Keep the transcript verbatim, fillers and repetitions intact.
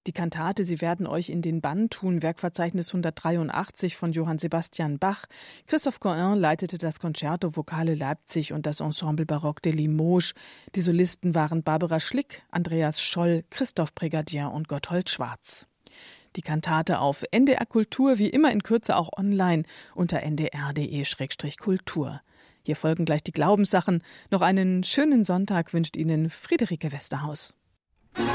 Die Kantate Sie werden euch in den Bann tun, Werkverzeichnis hundertdreiundachtzig von Johann Sebastian Bach. Christophe Cohen leitete das Concerto Vocale Leipzig und das Ensemble Baroque de Limoges. Die Solisten waren Barbara Schlick, Andreas Scholl, Christoph Brigadier und Gotthold Schwarz. Die Kantate auf N D R Kultur, wie immer in Kürze auch online unter n d r punkt d e slash kultur. Hier folgen gleich die Glaubenssachen. Noch einen schönen Sonntag wünscht Ihnen Friederike Westerhaus.